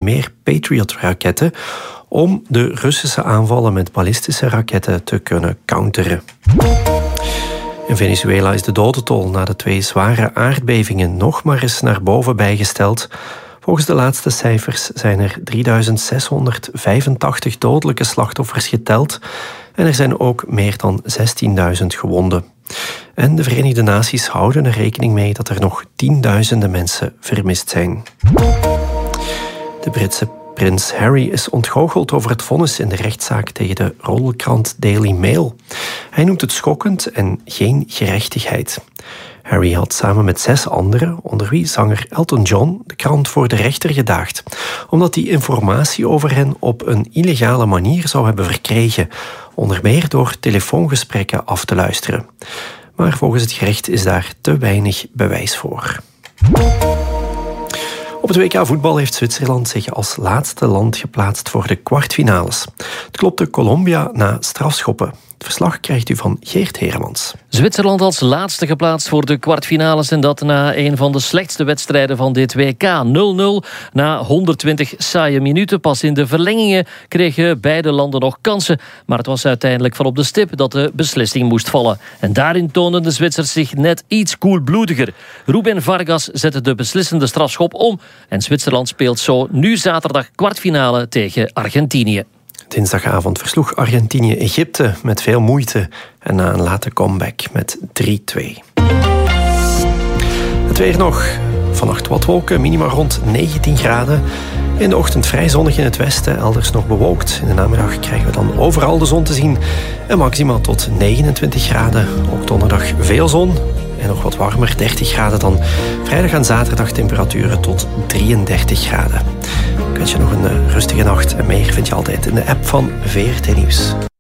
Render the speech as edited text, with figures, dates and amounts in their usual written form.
meer Patriot-raketten om de Russische aanvallen met ballistische raketten te kunnen counteren. In Venezuela is de dodentol na de 2 zware aardbevingen nog maar eens naar boven bijgesteld. Volgens de laatste cijfers zijn er 3685 dodelijke slachtoffers geteld en er zijn ook meer dan 16.000 gewonden. En de Verenigde Naties houden er rekening mee dat er nog tienduizenden mensen vermist zijn. De Britse prins Harry is ontgoocheld over het vonnis in de rechtszaak tegen de roddelkrant Daily Mail. Hij noemt het schokkend en geen gerechtigheid. Harry had samen met 6 anderen, onder wie zanger Elton John, de krant voor de rechter gedaagd, omdat hij informatie over hen op een illegale manier zou hebben verkregen, onder meer door telefoongesprekken af te luisteren. Maar volgens het gerecht is daar te weinig bewijs voor. Op het WK voetbal heeft Zwitserland zich als laatste land geplaatst voor de kwartfinales. Het klopte Colombia na strafschoppen. Het verslag krijgt u van Geert Heremans. Zwitserland als laatste geplaatst voor de kwartfinales en dat na een van de slechtste wedstrijden van dit WK. 0-0 na 120 saaie minuten. Pas in de verlengingen kregen beide landen nog kansen. Maar het was uiteindelijk van op de stip dat de beslissing moest vallen. En daarin toonden de Zwitsers zich net iets koelbloediger. Ruben Vargas zette de beslissende strafschop om. En Zwitserland speelt zo nu zaterdag kwartfinale tegen Argentinië. Dinsdagavond versloeg Argentinië Egypte met veel moeite en na een late comeback met 3-2. Het weer nog. Vannacht wat wolken, minima rond 19 graden. In de ochtend vrij zonnig in het westen, elders nog bewolkt. In de namiddag krijgen we dan overal de zon te zien. En maximaal tot 29 graden. Ook donderdag veel zon en nog wat warmer, 30 graden dan. Vrijdag en zaterdag temperaturen tot 33 graden. Ik wens je nog een rustige nacht en meer vind je altijd in de app van VRT Nieuws.